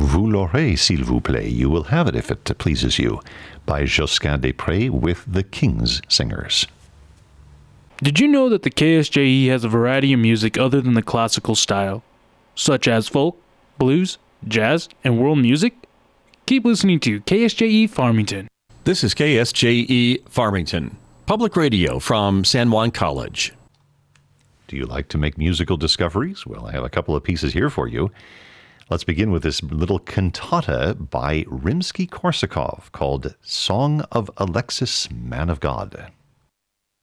Vous l'aurez, s'il vous plaît. You will have it if it pleases you, by Josquin des Prés with the King's Singers. Did you know that the KSJE has a variety of music other than the classical style, such as folk, blues, jazz, and world music? Keep listening to KSJE Farmington. This is KSJE Farmington, public radio from San Juan College. Do you like to make musical discoveries? Well, I have a couple of pieces here for you. Let's begin with this little cantata by Rimsky-Korsakov called Song of Alexis, Man of God.